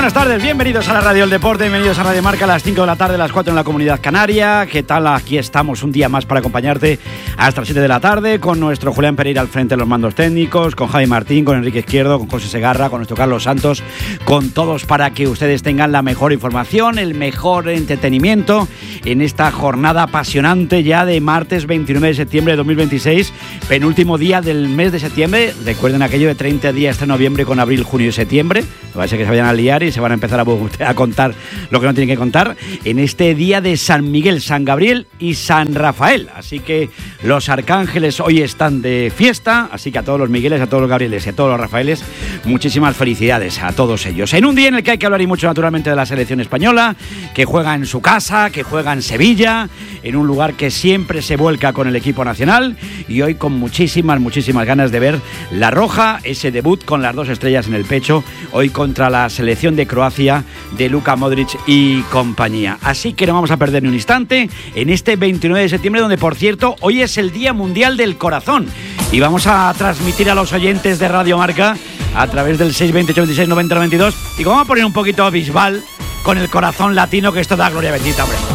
buenas tardes, bienvenidos a la Radio del Deporte, bienvenidos a Radio Marca a las 5 de la tarde, a las 4 en la Comunidad Canaria. ¿Qué tal? Aquí estamos un día más para acompañarte hasta las 7 de la tarde con nuestro Julián Pereira al frente de los mandos técnicos, con Javi Martín, con Enrique Izquierdo, con José Segarra, con nuestro Carlos Santos, con todos para que ustedes tengan la mejor información, el mejor entretenimiento en esta jornada apasionante ya de martes 29 de septiembre de 2026, penúltimo día del mes de septiembre. Recuerden aquello de 30 días de noviembre con abril, junio y septiembre. Va a ser que se vayan a liar y se van a empezar a contar lo que no tienen que contar en este día de San Miguel, San Gabriel y San Rafael. Así que los arcángeles hoy están de fiesta, así que a todos los Migueles, a todos los Gabrieles y a todos los Rafaeles, muchísimas felicidades a todos ellos. En un día en el que hay que hablar y mucho naturalmente de la selección española, que juega en su casa, que juega en Sevilla, en un lugar que siempre se vuelca con el equipo nacional, y hoy con muchísimas ganas de ver la Roja, ese debut con las 2 estrellas en el pecho, hoy contra la selección de Croacia de Luka Modric y compañía. Así que no vamos a perder ni un instante en este 29 de septiembre, donde por cierto hoy es el Día Mundial del Corazón, y vamos a transmitir a los oyentes de Radio Marca a través del 620 86 90 92, y vamos a poner un poquito Bisbal con el corazón latino, que esto da gloria bendita, hombre.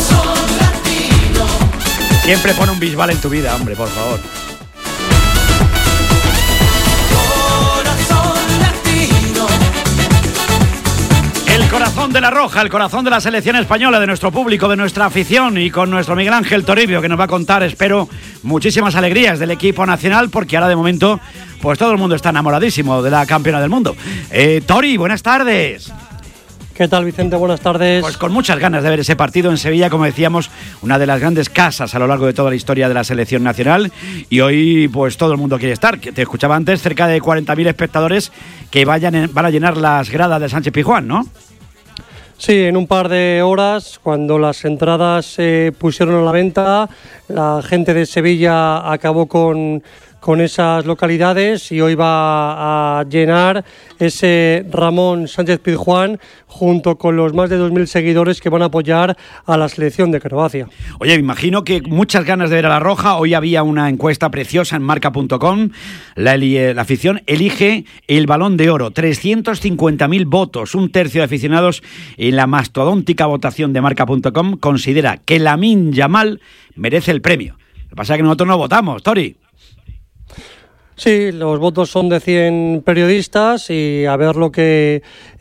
Siempre pone un Bisbal en tu vida, hombre, por favor. El corazón de la Roja, el corazón de la selección española, de nuestro público, de nuestra afición, y con nuestro Miguel Ángel Toribio, que nos va a contar, espero, muchísimas alegrías del equipo nacional, porque ahora de momento pues todo el mundo está enamoradísimo de la campeona del mundo. Tori, buenas tardes. ¿Qué tal, Vicente? Buenas tardes. Pues con muchas ganas de ver ese partido en Sevilla, como decíamos, una de las grandes casas a lo largo de toda la historia de la selección nacional, y hoy pues todo el mundo quiere estar. Te escuchaba antes, cerca de 40.000 espectadores que van a llenar las gradas de Sánchez-Pizjuán, ¿no? Sí, en un par de horas, cuando las entradas se pusieron a la venta, la gente de Sevilla acabó con esas localidades, y hoy va a llenar ese Ramón Sánchez-Pizjuán junto con los más de 2.000 seguidores que van a apoyar a la selección de Croacia. Oye, me imagino que muchas ganas de ver a la Roja. Hoy había una encuesta preciosa en marca.com. La afición elige el Balón de Oro. 350.000 votos. Un tercio de aficionados en la mastodóntica votación de marca.com considera que Lamine Yamal merece el premio. Lo que pasa es que nosotros no votamos, Tori. Sí, los votos son de 100 periodistas, y a ver lo que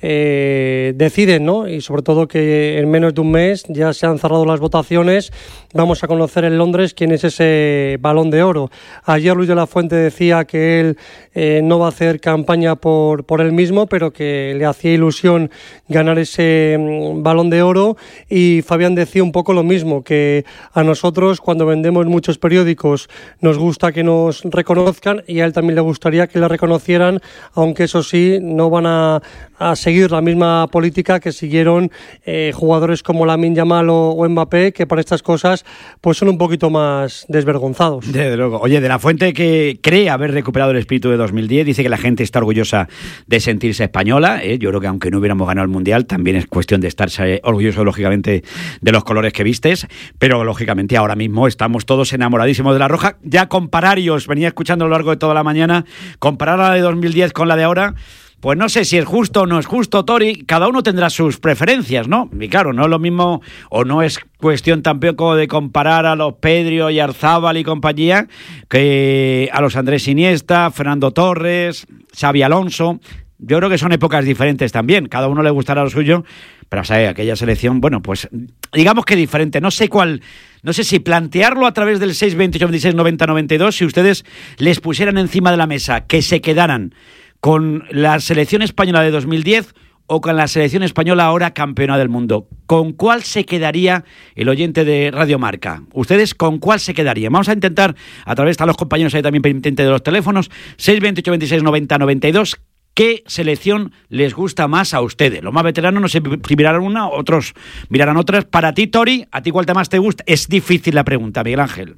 deciden, ¿no? Y sobre todo que en menos de un mes ya se han cerrado las votaciones. Vamos a conocer en Londres quién es ese Balón de Oro. Ayer Luis de la Fuente decía que él no va a hacer campaña por él mismo, pero que le hacía ilusión ganar ese Balón de Oro, y Fabián decía un poco lo mismo, que a nosotros, cuando vendemos muchos periódicos, nos gusta que nos reconozcan, y a él también le gustaría que le reconocieran, aunque eso sí, no van a seguir la misma política que siguieron jugadores como Lamine Yamal o Mbappé, que para estas cosas pues son un poquito más desvergonzados. Desde luego. Oye, de la Fuente, que cree haber recuperado el espíritu de 2010, dice que la gente está orgullosa de sentirse española. Yo creo que aunque no hubiéramos ganado el Mundial, también es cuestión de estarse orgulloso, lógicamente, de los colores que vistes, pero lógicamente ahora mismo estamos todos enamoradísimos de la Roja. Ya comparar, y os venía escuchando a lo largo de toda la mañana, comparar la de 2010 con la de ahora, pues no sé si es justo o no es justo, Tori. Cada uno tendrá sus preferencias, ¿no? Y claro, no es lo mismo, o no es cuestión tampoco de comparar a los Pedro y Arzábal y compañía que a los Andrés Iniesta, Fernando Torres, Xavi Alonso. Yo creo que son épocas diferentes también. Cada uno le gustará lo suyo, pero ¿sabes? Aquella selección, bueno, pues digamos que diferente. No sé si plantearlo a través del 628 26 90 92, si ustedes les pusieran encima de la mesa que se quedaran con la selección española de 2010 o con la selección española ahora campeona del mundo. ¿Con cuál se quedaría el oyente de Radio Marca? ¿Ustedes con cuál se quedarían? Vamos a intentar, a través de los compañeros ahí también pendientes de los teléfonos, 628 26 90 92, ¿qué selección les gusta más a ustedes? Los más veteranos no sé si mirarán una, otros mirarán otras. Para ti, Tori, ¿a ti cuál más te gusta? Es difícil la pregunta, Miguel Ángel.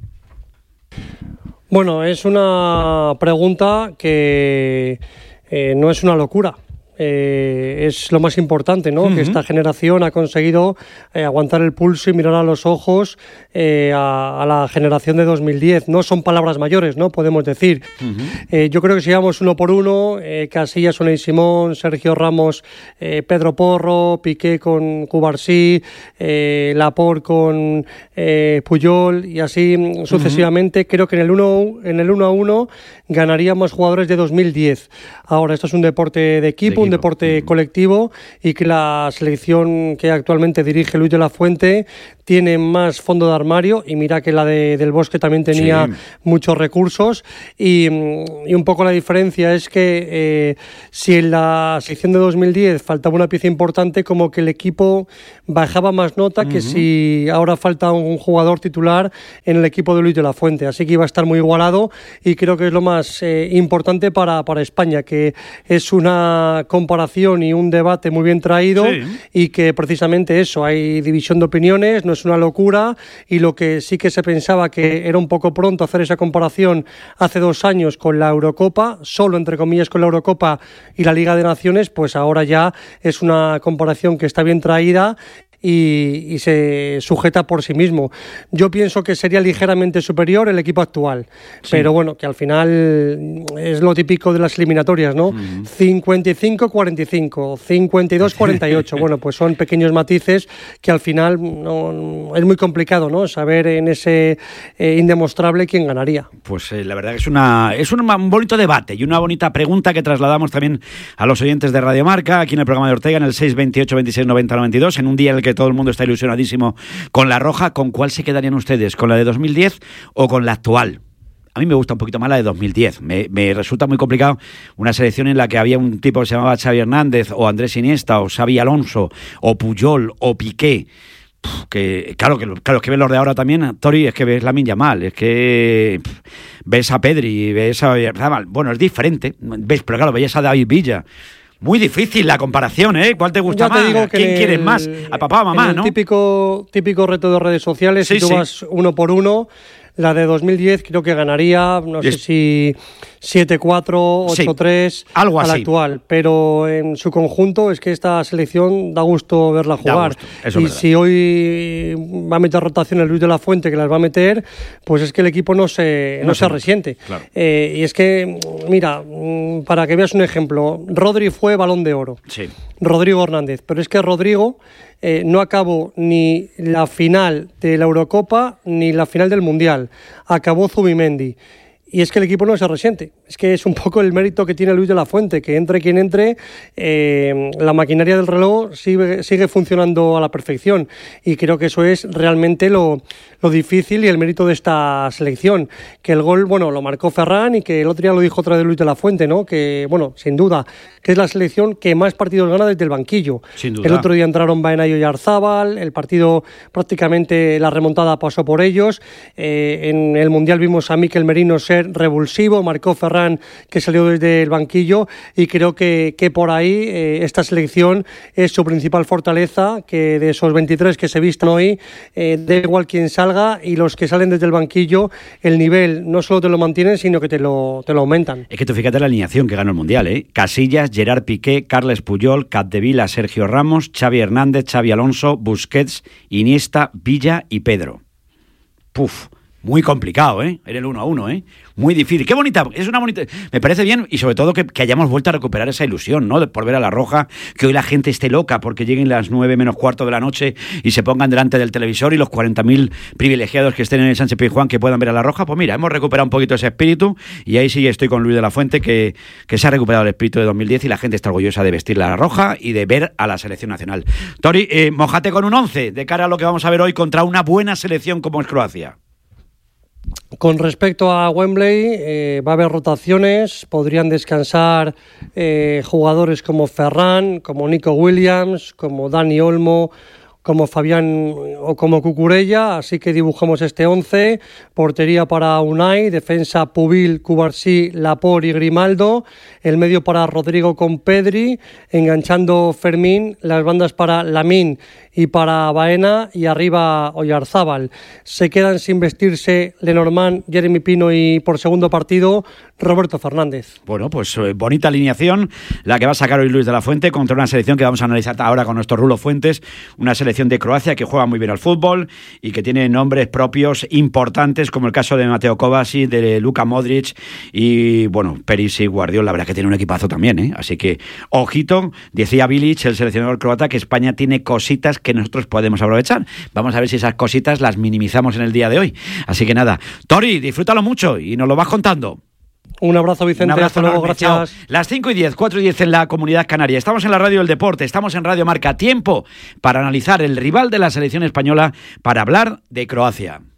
Bueno, es una pregunta que no es una locura. es lo más importante, ¿no? Que esta generación ha conseguido aguantar el pulso y mirar a los ojos a la generación de 2010. No son palabras mayores, ¿no? Podemos decir. Yo creo que si vamos uno por uno, Casillas, Unai Simón, Sergio Ramos, Pedro Porro, Piqué con Cubarsí, Laporte con Puyol y así sucesivamente. Creo que en el 1-1 ganarían más jugadores de 2010. Ahora, esto es un deporte de equipo, un deporte colectivo, y que la selección que actualmente dirige Luis de la Fuente tiene más fondo de armario, y mira que la del Bosque también tenía muchos recursos, y un poco la diferencia es que si en la selección de 2010 faltaba una pieza importante, como que el equipo bajaba más nota que si ahora falta un jugador titular en el equipo de Luis de la Fuente, así que iba a estar muy igualado, y creo que es lo más importante para España, que es una comparación y un debate muy bien traído, y que precisamente eso, hay división de opiniones, no es una locura, y lo que sí que se pensaba que era un poco pronto hacer esa comparación hace 2 años con la Eurocopa, solo entre comillas con la Eurocopa y la Liga de Naciones, pues ahora ya es una comparación que está bien traída y se sujeta por sí mismo. Yo pienso que sería ligeramente superior el equipo actual, pero bueno, que al final es lo típico de las eliminatorias, ¿no? 55-45, 52-48, bueno, pues son pequeños matices que al final no, es muy complicado, ¿no? Saber en ese indemostrable quién ganaría. Pues la verdad que es un bonito debate y una bonita pregunta que trasladamos también a los oyentes de Radio Marca, aquí en el programa de Ortega, en el 628 26 90 92, en un día en el que todo el mundo está ilusionadísimo con la roja. ¿Con cuál se quedarían ustedes? ¿Con la de 2010 o con la actual? A mí me gusta un poquito más la de 2010. Me resulta muy complicado una selección en la que había un tipo que se llamaba Xavi Hernández, o Andrés Iniesta, o Xavi Alonso, o Puyol, o Piqué. Claro que ves los de ahora también, Tori, es que ves Lamine Yamal, es que ves a Pedri, ves a... Bueno, es diferente, pero claro, veías a David Villa. Muy difícil la comparación, ¿eh? ¿Cuál te gusta más? ¿Quién quieres más? ¿A papá o mamá, no? El típico reto de redes sociales, si tú vas uno por uno, la de 2010 creo que ganaría, no sé si 7-4, 8-3 algo así, a la actual, pero en su conjunto es que esta selección da gusto verla jugar. Y si hoy va a meter rotaciones Luis de la Fuente, que las va a meter, pues es que el equipo no se resiente. Claro. Y es que, mira, para que veas un ejemplo, Rodri fue Balón de Oro. Sí. Rodrigo Hernández, pero es que Rodrigo no acabó ni la final de la Eurocopa ni la final del Mundial. Acabó Zubimendi. Y es que el equipo no se resiente. Es que es un poco el mérito que tiene Luis de la Fuente, que entre quien entre, la maquinaria del reloj sigue funcionando a la perfección. Y creo que eso es realmente lo difícil y el mérito de esta selección. Que el gol, bueno, lo marcó Ferran, y que el otro día lo dijo otra vez Luis de la Fuente, ¿no? Que, bueno, sin duda, que es la selección que más partidos gana desde el banquillo. Sin duda. El otro día entraron Baena y Oyarzábal, el partido prácticamente la remontada pasó por ellos. En el Mundial vimos a Mikel Merino ser revulsivo, marcó Ferran, que salió desde el banquillo, y creo que por ahí esta selección es su principal fortaleza, que de esos 23 que se vistan hoy, da igual quién salga, y los que salen desde el banquillo, el nivel no solo te lo mantienen, sino que te lo aumentan. Es que tú fíjate la alineación que ganó el Mundial, ¿eh? Casillas, Gerard Piqué, Carles Puyol, Capdevila, Sergio Ramos, Xavi Hernández, Xavi Alonso, Busquets, Iniesta, Villa y Pedro. Muy complicado, ¿eh? En el 1-1, ¿eh? Muy difícil. Qué bonita, es una bonita... Me parece bien, y sobre todo que hayamos vuelto a recuperar esa ilusión, ¿no? Por ver a la roja, que hoy la gente esté loca porque lleguen las 9 menos cuarto de la noche y se pongan delante del televisor, y los 40.000 privilegiados que estén en el Sánchez Pizjuán que puedan ver a la roja. Pues mira, hemos recuperado un poquito ese espíritu, y ahí sí estoy con Luis de la Fuente, que se ha recuperado el espíritu de 2010, y la gente está orgullosa de vestir la roja y de ver a la selección nacional. Tori, mójate con un 11 de cara a lo que vamos a ver hoy contra una buena selección como es Croacia. Con respecto a Wembley, va a haber rotaciones, podrían descansar jugadores como Ferran, como Nico Williams, como Dani Olmo, como Fabián o como Cucurella, así que dibujamos este 11, portería para Unai, defensa Pubil, Cubarsí, Laporte y Grimaldo, el medio para Rodrigo con Pedri, enganchando Fermín, las bandas para Lamine y para Baena, y arriba Oyarzábal. Se quedan sin vestirse Lenormand, Jeremy Pino, y por segundo partido Roberto Fernández. Bueno, pues bonita alineación la que va a sacar hoy Luis de la Fuente contra una selección que vamos a analizar ahora con nuestro Rulo Fuentes, una selección de Croacia que juega muy bien al fútbol y que tiene nombres propios importantes como el caso de Mateo Kovacic, de Luka Modric y, bueno, Perisic, Guardiola, la verdad que tiene un equipazo también, ¿eh? Así que, ojito, decía Bilic, el seleccionador croata, que España tiene cositas que nosotros podemos aprovechar. Vamos a ver si esas cositas las minimizamos en el día de hoy. Así que nada, Tori, disfrútalo mucho y nos lo vas contando. Un abrazo, Vicente. Un abrazo, hasta luego, enorme. gracias. Chao. Las 5:10, 4:10 en la Comunidad Canaria. Estamos en la Radio del Deporte, estamos en Radio Marca. Tiempo para analizar el rival de la selección española, para hablar de Croacia.